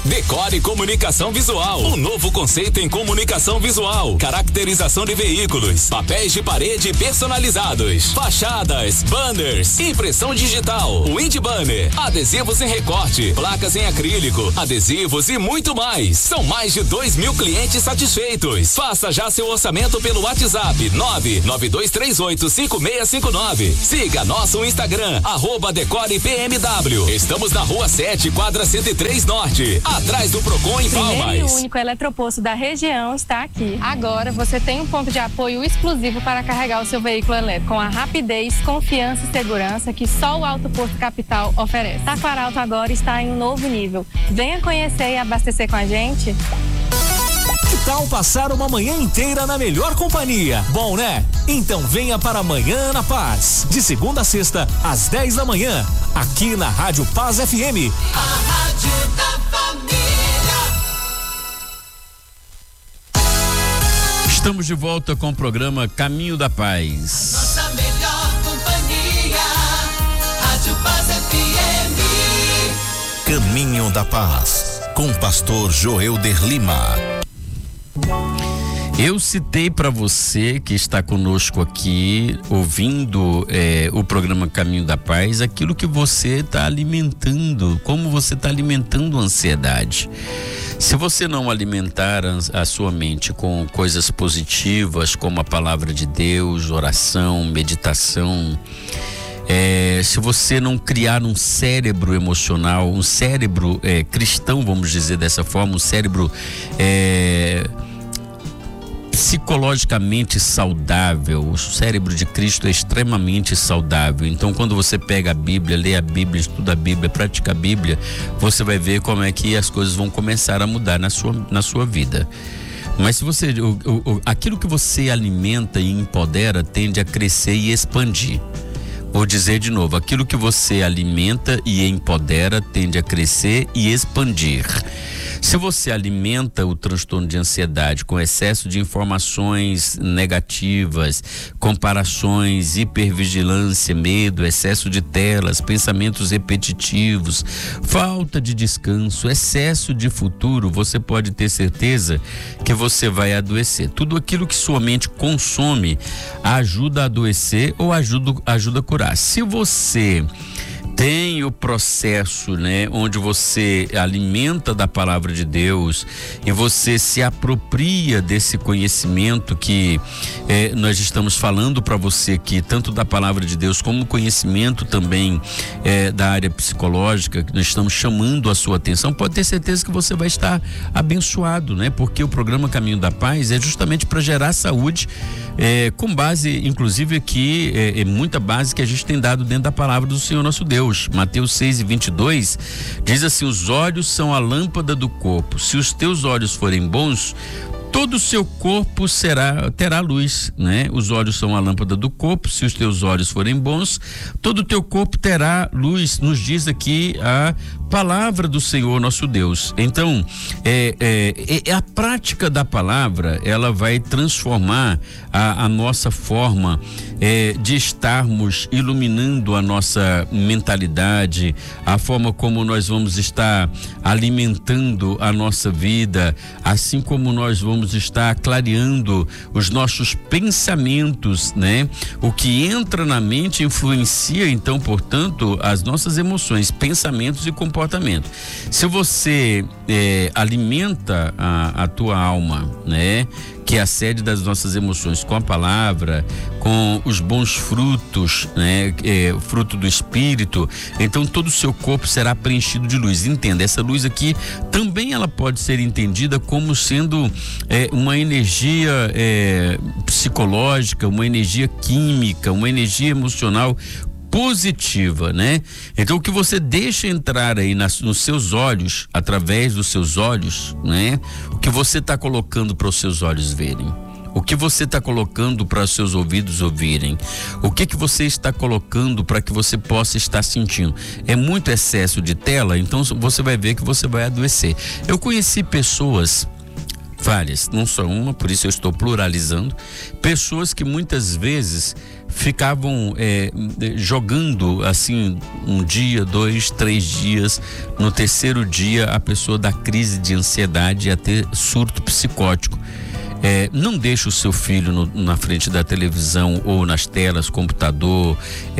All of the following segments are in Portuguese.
Decore Comunicação Visual, um novo conceito em comunicação visual, caracterização de veículos, papéis de parede personalizados, fachadas, banners, impressão digital, wind banner, adesivos em recorte, placas em acrílico, adesivos e muito mais. São mais de 2.000 clientes satisfeitos. Faça já seu orçamento pelo WhatsApp 992385659. Siga nosso Instagram @DecorePMW. Estamos na Rua 7, quadra 103 Norte, atrás do Procon em Palmas. O primeiro e único eletroposto da região está aqui. Agora você tem um ponto de apoio exclusivo para carregar o seu veículo elétrico com a rapidez, confiança e segurança que só o Alto Posto Capital oferece. Taquaralto agora está em um novo nível. Venha conhecer e abastecer com a gente. Que tal passar uma manhã inteira na melhor companhia? Bom, né? Então venha para Manhã na Paz, de segunda a sexta, às 10 da manhã, aqui na Rádio Paz FM. A Rádio da Família. Estamos de volta com o programa Caminho da Paz. Nossa melhor companhia, Rádio Paz FM. Caminho da Paz, com o pastor Joelder Lima. Eu citei para você que está conosco aqui, ouvindo o programa Caminho da Paz, aquilo que você está alimentando, como você está alimentando a ansiedade. Se você não alimentar a sua mente com coisas positivas, como a palavra de Deus, oração, meditação, se você não criar um cérebro emocional, um cérebro cristão, vamos dizer dessa forma, um cérebro psicologicamente saudável. O cérebro de Cristo é extremamente saudável. Então, quando você pega a Bíblia, lê a Bíblia, estuda a Bíblia, pratica a Bíblia, você vai ver como é que as coisas vão começar a mudar na sua vida. Mas se você, aquilo que você alimenta e empodera tende a crescer e expandir. Vou dizer de novo, aquilo que você alimenta e empodera tende a crescer e expandir. Se você alimenta o transtorno de ansiedade com excesso de informações negativas, comparações, hipervigilância, medo, excesso de telas, pensamentos repetitivos, falta de descanso, excesso de futuro, você pode ter certeza que você vai adoecer. Tudo aquilo que sua mente consome ajuda a adoecer ou ajuda a curar. Se você tem o processo, né, onde você alimenta da palavra de Deus e você se apropria desse conhecimento que nós estamos falando para você aqui, tanto da palavra de Deus como conhecimento também da área psicológica, que nós estamos chamando a sua atenção, pode ter certeza que você vai estar abençoado, né? Porque o programa Caminho da Paz é justamente para gerar saúde, com base, inclusive aqui, muita base que a gente tem dado dentro da palavra do Senhor nosso Deus. Mateus 6:22 diz assim: os olhos são a lâmpada do corpo. Se os teus olhos forem bons, todo o seu corpo terá luz, né? Os olhos são a lâmpada do corpo. Se os teus olhos forem bons, todo o teu corpo terá luz. Nos diz aqui a palavra do Senhor nosso Deus. Então, a prática da palavra, ela vai transformar a nossa forma de estarmos iluminando a nossa mentalidade, a forma como nós vamos estar alimentando a nossa vida, assim como nós vamos estar clareando os nossos pensamentos, né? O que entra na mente influencia, então, portanto, as nossas emoções, pensamentos e comportamento. Se você alimenta a tua alma, né, que é a sede das nossas emoções, com a palavra, com os bons frutos, né, fruto do Espírito, então todo o seu corpo será preenchido de luz. Entenda, essa luz aqui também ela pode ser entendida como sendo uma energia psicológica, uma energia química, uma energia emocional positiva, né? Então o que você deixa entrar aí nos seus olhos, através dos seus olhos, né? O que você está colocando para os seus olhos verem, o que você está colocando para os seus ouvidos ouvirem, o que você está colocando para que você possa estar sentindo. É muito excesso de tela, então você vai ver que você vai adoecer. Eu conheci pessoas, várias, não só uma, por isso eu estou pluralizando, pessoas que muitas vezes ficavam jogando assim 1 dia, 2, 3 dias. No terceiro dia a pessoa dá crise de ansiedade e até surto psicótico. Não deixe o seu filho na frente da televisão ou nas telas, computador,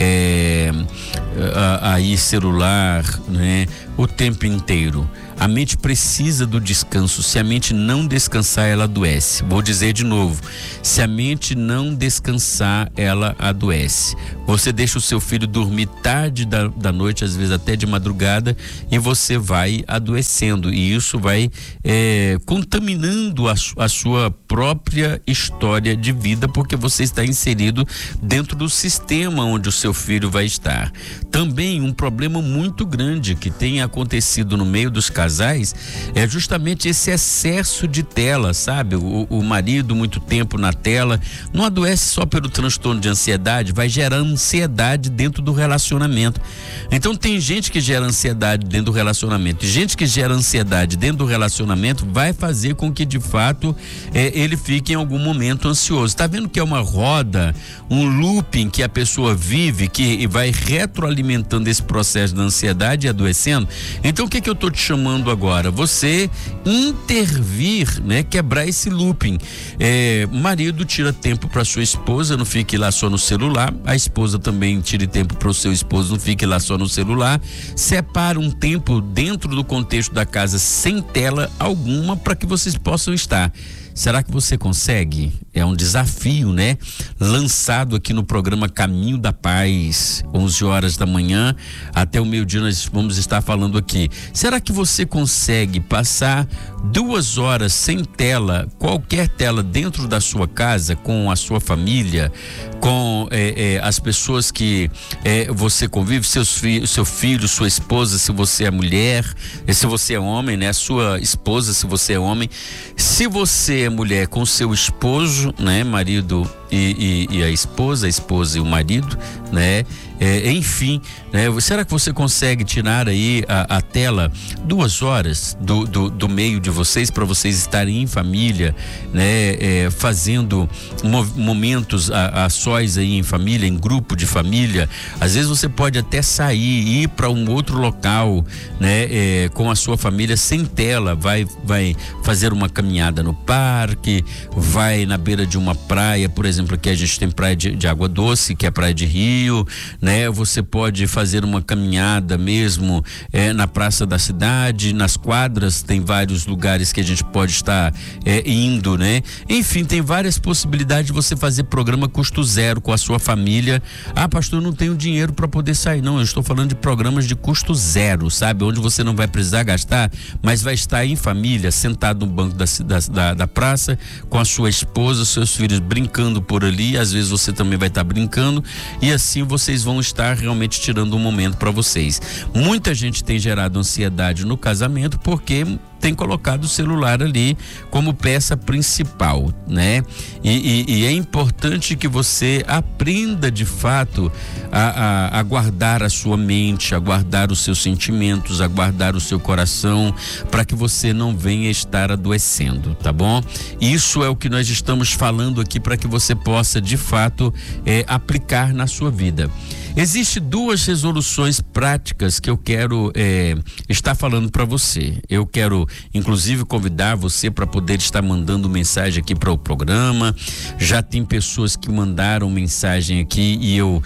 aí celular, né, o tempo inteiro. A mente precisa do descanso. Se a mente não descansar, ela adoece. Vou dizer de novo: se a mente não descansar, ela adoece. Você deixa o seu filho dormir tarde da noite, às vezes até de madrugada, e você vai adoecendo, e isso vai contaminando a sua própria história de vida, porque você está inserido dentro do sistema onde o seu filho vai estar. Também um problema muito grande que tem acontecido no meio dos casais é justamente esse excesso de tela, sabe? O marido muito tempo na tela não adoece só pelo transtorno de ansiedade, vai gerar ansiedade dentro do relacionamento. Então tem gente que gera ansiedade dentro do relacionamento, e gente que gera ansiedade dentro do relacionamento vai fazer com que de fato ele fique em algum momento ansioso. Tá vendo que é uma roda, um looping que a pessoa vive, que vai retroalimentando esse processo da ansiedade e adoecendo? Então o que eu tô te chamando agora? Você intervir, né? Quebrar esse looping. Marido, tira tempo para sua esposa, não fique lá só no celular. A esposa também tire tempo para o seu esposo, não fique lá só no celular. Separa um tempo dentro do contexto da casa sem tela alguma para que vocês possam estar. Será que você consegue? É um desafio, né? Lançado aqui no programa Caminho da Paz, 11 horas da manhã até o meio-dia nós vamos estar falando aqui. Será que você consegue passar 2 horas sem tela, qualquer tela dentro da sua casa, com a sua família, com as pessoas que você convive, seu filho, sua esposa, se você é mulher, se você é homem, né? Sua esposa, se você é homem. Se você é mulher, com seu esposo, né? Marido e a esposa e o marido, né? Enfim, né? Será que você consegue tirar aí a tela 2 horas do meio de vocês, para vocês estarem em família, né? Fazendo momentos a sós aí em família, em grupo de família. Às vezes você pode até sair, ir para um outro local, né? Com a sua família sem tela, vai fazer uma caminhada no parque, vai na beira de uma praia, por exemplo, aqui a gente tem praia de água doce, que é a praia de Rio, né? Você pode fazer uma caminhada mesmo na praça da cidade, nas quadras, tem vários lugares que a gente pode estar indo, né? Enfim, tem várias possibilidades de você fazer programa custo zero com a sua família. Ah, pastor, eu não tenho dinheiro para poder sair. Não, eu estou falando de programas de custo zero, sabe? Onde você não vai precisar gastar, mas vai estar em família, sentado no banco da praça, com a sua esposa, seus filhos brincando por ali. Às vezes você também vai estar brincando, e assim vocês vão estar realmente tirando um momento para vocês. Muita gente tem gerado ansiedade no casamento porque tem colocado o celular ali como peça principal, né? E é importante que você aprenda de fato a guardar a sua mente, a guardar os seus sentimentos, a guardar o seu coração, para que você não venha estar adoecendo, tá bom? Isso é o que nós estamos falando aqui, para que você possa de fato aplicar na sua vida. Existem 2 resoluções práticas que eu quero estar falando para você. Eu quero inclusive convidar você para poder estar mandando mensagem aqui para o programa. Já tem pessoas que mandaram mensagem aqui, e eu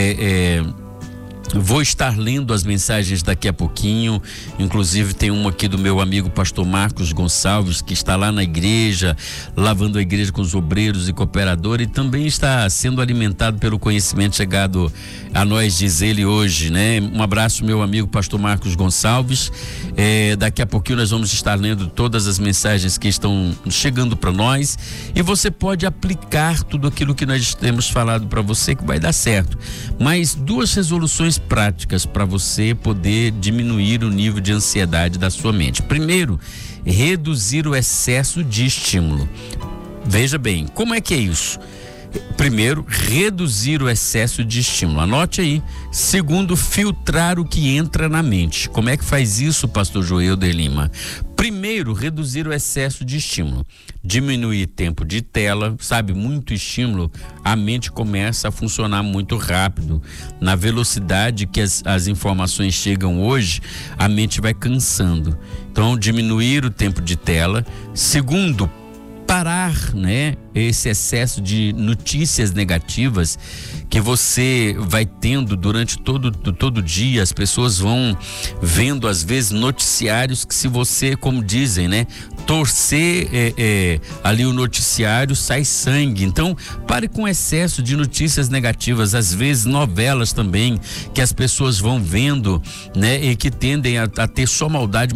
vou estar lendo as mensagens daqui a pouquinho. Inclusive tem uma aqui do meu amigo pastor Marcos Gonçalves, que está lá na igreja, lavando a igreja com os obreiros e cooperadores, e também está sendo alimentado pelo conhecimento chegado a nós, diz ele hoje, né? Um abraço, meu amigo pastor Marcos Gonçalves. Daqui a pouquinho nós vamos estar lendo todas as mensagens que estão chegando para nós, e você pode aplicar tudo aquilo que nós temos falado para você, que vai dar certo. Mas 2 resoluções práticas para você poder diminuir o nível de ansiedade da sua mente. Primeiro, reduzir o excesso de estímulo. Veja bem, como é que é isso? Primeiro, reduzir o excesso de estímulo. Anote aí. Segundo, filtrar o que entra na mente. Como é que faz isso, pastor Joel de Lima? Primeiro, reduzir o excesso de estímulo. Diminuir tempo de tela, sabe? Muito estímulo, a mente começa a funcionar muito rápido. Na velocidade que as informações chegam hoje, a mente vai cansando. Então, diminuir o tempo de tela. Segundo, parar, né, esse excesso de notícias negativas que você vai tendo durante todo dia. As pessoas vão vendo às vezes noticiários que, se você, como dizem, né, torcer ali o noticiário, sai sangue. Então pare com excesso de notícias negativas, às vezes novelas também que as pessoas vão vendo, né, e que tendem a ter só maldade,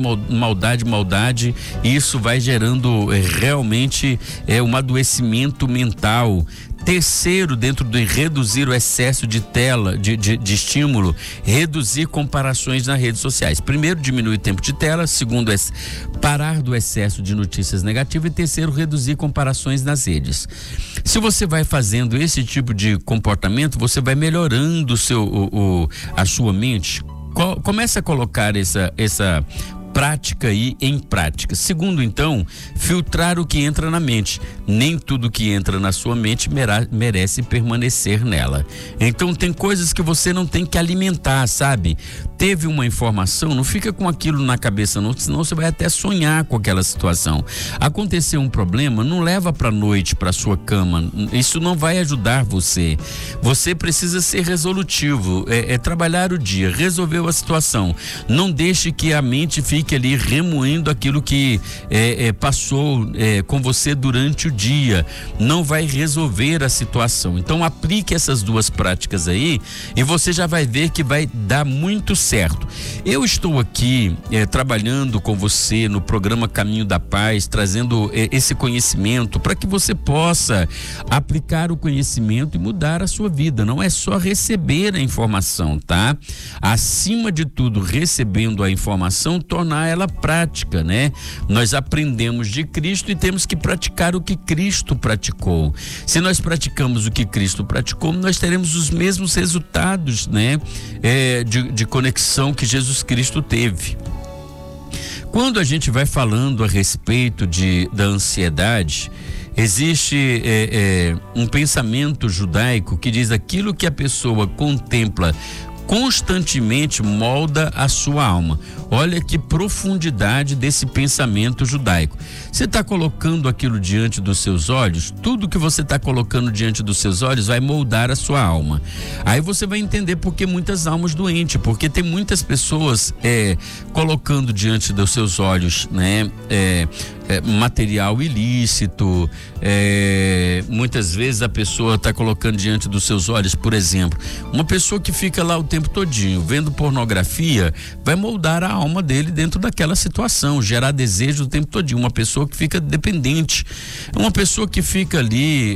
e isso vai gerando realmente um adoecimento mental. Terceiro, dentro de reduzir o excesso de tela, de estímulo, reduzir comparações nas redes sociais. Primeiro, diminuir o tempo de tela. Segundo, parar do excesso de notícias negativas. E terceiro, reduzir comparações nas redes. Se você vai fazendo esse tipo de comportamento, você vai melhorando a sua mente. Começa a colocar essa prática aí em prática. Segundo, então, filtrar o que entra na mente. Nem tudo que entra na sua mente merece permanecer nela. Então tem coisas que você não tem que alimentar, sabe? Teve uma informação, não fica com aquilo na cabeça não, senão você vai até sonhar com aquela situação. Aconteceu um problema, não leva pra noite, pra sua cama. Isso não vai ajudar você. Você precisa ser resolutivo, trabalhar o dia, resolveu a situação. Não deixe que a mente fique ali remoendo aquilo que passou com você durante o dia. Não vai resolver a situação. Então aplique essas duas práticas aí e você já vai ver que vai dar muito certo. Eu estou aqui trabalhando com você no programa Caminho da Paz, trazendo esse conhecimento para que você possa aplicar o conhecimento e mudar a sua vida. Não é só receber a informação, tá? Acima de tudo, recebendo a informação, tornar ela prática, né? Nós aprendemos de Cristo e temos que praticar o que Cristo praticou. Se nós praticamos o que Cristo praticou, nós teremos os mesmos resultados, né? De conexão que Jesus Cristo teve. Quando a gente vai falando a respeito da ansiedade, existe um pensamento judaico que diz: aquilo que a pessoa contempla constantemente molda a sua alma. Olha que profundidade desse pensamento judaico. Você está colocando aquilo diante dos seus olhos, tudo que você está colocando diante dos seus olhos vai moldar a sua alma. Aí você vai entender por que muitas almas doentes, porque tem muitas pessoas colocando diante dos seus olhos, né, material ilícito. Muitas vezes a pessoa está colocando diante dos seus olhos, por exemplo, uma pessoa que fica lá o tempo todinho vendo pornografia, vai moldar a alma dele dentro daquela situação, gerar desejo o tempo todinho. Uma pessoa que fica dependente, uma pessoa que fica ali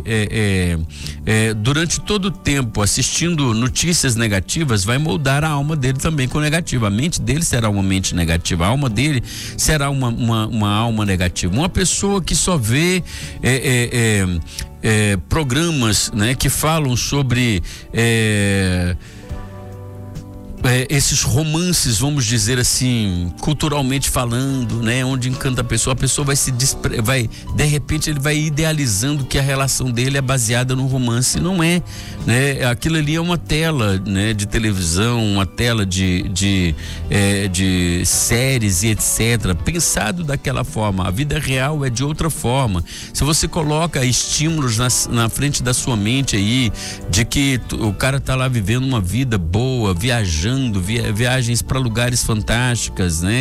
durante todo o tempo assistindo notícias negativas, vai moldar a alma dele também com negativa. A mente dele será uma mente negativa, a alma dele será uma alma negativa. Uma pessoa que só vê programas, né, que falam sobre esses romances, vamos dizer assim, culturalmente falando, né, onde encanta a pessoa vai de repente ele vai idealizando que a relação dele é baseada no romance. Não é, né? Aquilo ali é uma tela, né, de televisão, uma tela de séries e etc, pensado daquela forma. A vida real é de outra forma. Se você coloca estímulos na frente da sua mente aí, de que o cara tá lá vivendo uma vida boa, viajando, viagens para lugares fantásticos, né?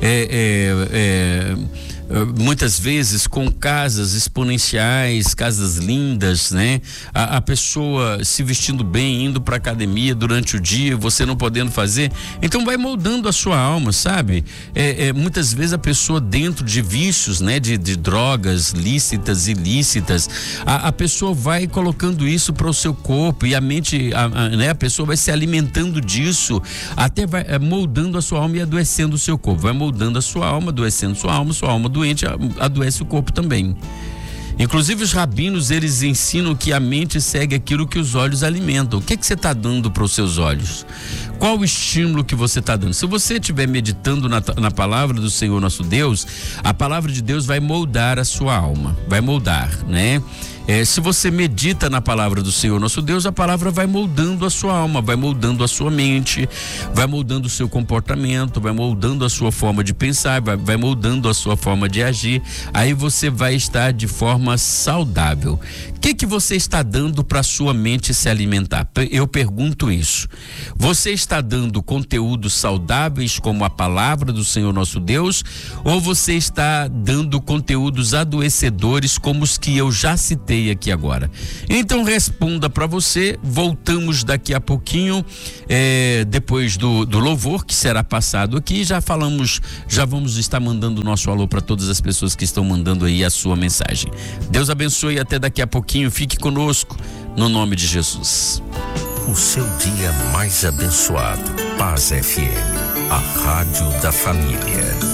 Muitas vezes com casas exponenciais, casas lindas, né? A pessoa se vestindo bem, indo para academia durante o dia, você não podendo fazer. Então vai moldando a sua alma, sabe? Muitas vezes a pessoa dentro de vícios, né? De drogas lícitas, ilícitas, a pessoa vai colocando isso para o seu corpo e a mente, né? A pessoa vai se alimentando disso, até vai moldando a sua alma e adoecendo o seu corpo. Vai moldando a sua alma, adoecendo sua alma doente adoece o corpo também. Inclusive os rabinos, eles ensinam que a mente segue aquilo que os olhos alimentam. O que você está dando para os seus olhos? Qual o estímulo que você está dando? Se você estiver meditando na palavra do Senhor nosso Deus, a palavra de Deus vai moldar a sua alma, vai moldar, né? Se você medita na palavra do Senhor nosso Deus, a palavra vai moldando a sua alma, vai moldando a sua mente, vai moldando o seu comportamento, vai moldando a sua forma de pensar, vai moldando a sua forma de agir. Aí você vai estar de forma saudável. O que você está dando para a sua mente se alimentar? Eu pergunto isso. Você está dando conteúdos saudáveis como a palavra do Senhor nosso Deus, ou você está dando conteúdos adoecedores como os que eu já citei aqui agora? Então responda para você. Voltamos daqui a pouquinho, depois do louvor que será passado aqui. Já vamos estar mandando o nosso alô para todas as pessoas que estão mandando aí a sua mensagem. Deus abençoe, até daqui a pouquinho. Fique conosco, no nome de Jesus. O seu dia mais abençoado. Paz FM, a rádio da família.